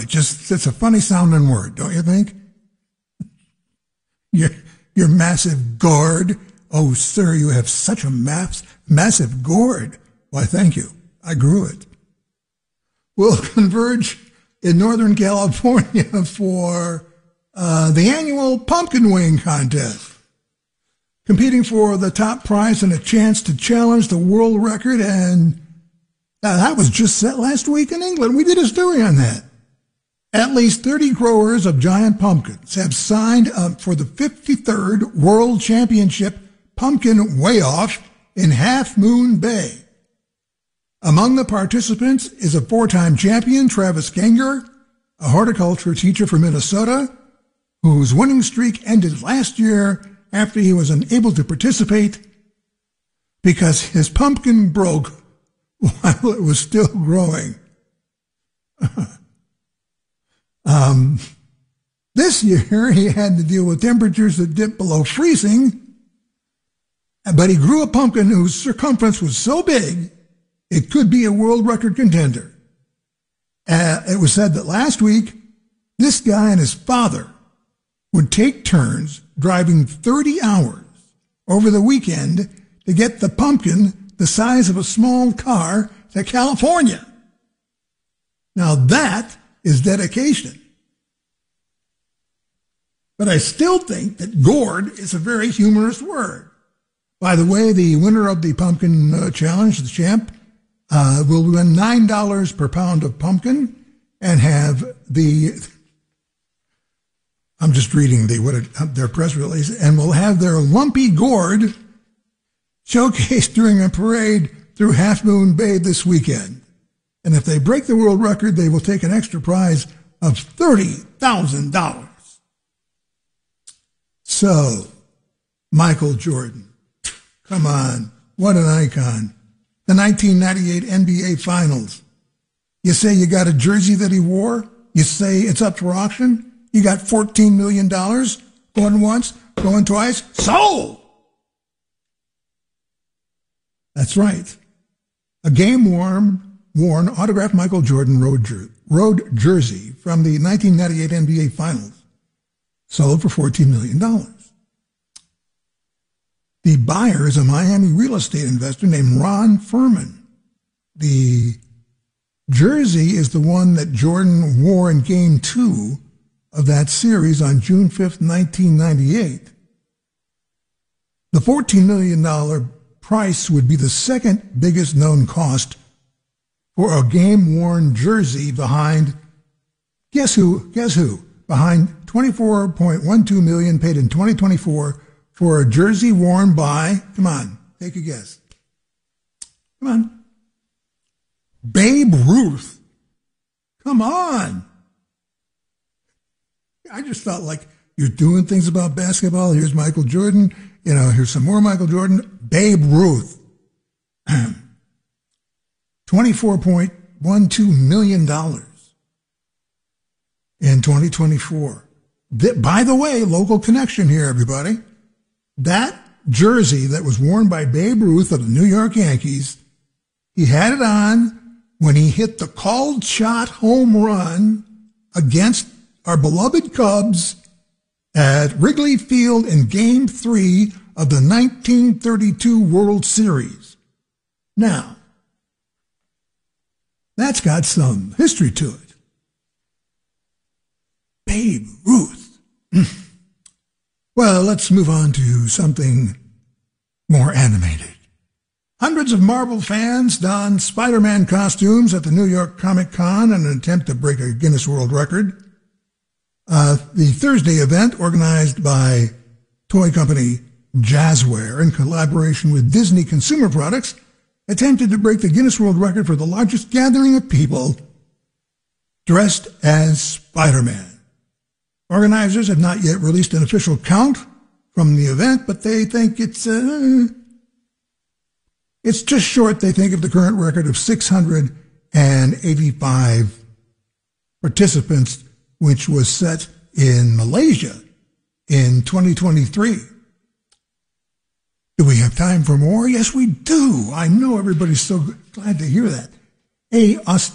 It's a funny sounding word, don't you think? Your massive gourd. Oh, sir, you have such a massive gourd. Why, thank you. I grew it. Will converge in Northern California for the annual pumpkin wing contest, competing for the top prize and a chance to challenge the world record. And that was just set last week in England. We did a story on that. At least 30 growers of giant pumpkins have signed up for the 53rd World Championship Pumpkin Weigh-Off in Half Moon Bay. Among the participants is a 4-time champion, Travis Ganger, a horticulture teacher from Minnesota, whose winning streak ended last year after he was unable to participate because his pumpkin broke while it was still growing. This year he had to deal with temperatures that dipped below freezing, but he grew a pumpkin whose circumference was so big it could be a world record contender. It was said that last week, this guy and his father would take turns driving 30 hours over the weekend to get the pumpkin the size of a small car to California. Now that is dedication. But I still think that gourd is a very humorous word. By the way, the winner of the pumpkin challenge, the champ, will win $9 per pound of pumpkin and have I'm just reading their press release, and will have their lumpy gourd showcased during a parade through Half Moon Bay this weekend. And if they break the world record, they will take an extra prize of $30,000. So, Michael Jordan, come on, what an icon. The 1998 NBA Finals. You say you got a jersey that he wore? You say it's up for auction? You got $14 million? Going once, going twice? Sold! That's right. A game-worn, autographed Michael Jordan road jersey from the 1998 NBA Finals sold for $14 million. The buyer is a Miami real estate investor named Ron Furman. The jersey is the one that Jordan wore in Game 2 of that series on June 5th, 1998. The $14 million price would be the second biggest known cost for a game-worn jersey behind, guess who? Behind $24.12 million paid in 2024 for a jersey worn by, come on, take a guess. Come on. Babe Ruth. Come on. I just felt like you're doing things about basketball. Here's Michael Jordan. Here's some more Michael Jordan. Babe Ruth. $24.12 million in 2024. By the way, local connection here, everybody. That jersey that was worn by Babe Ruth of the New York Yankees, he had it on when he hit the called shot home run against our beloved Cubs at Wrigley Field in Game 3 of the 1932 World Series. Now, that's got some history to it. Babe Ruth. Well, let's move on to something more animated. Hundreds of Marvel fans donned Spider-Man costumes at the New York Comic Con in an attempt to break a Guinness World Record. The Thursday event, organized by toy company Jazzware in collaboration with Disney Consumer Products, attempted to break the Guinness World Record for the largest gathering of people dressed as Spider-Man. Organizers have not yet released an official count from the event, but they think it's just short, they think, of the current record of 685 participants, which was set in Malaysia in 2023. Do we have time for more? Yes, we do. I know everybody's so glad to hear that.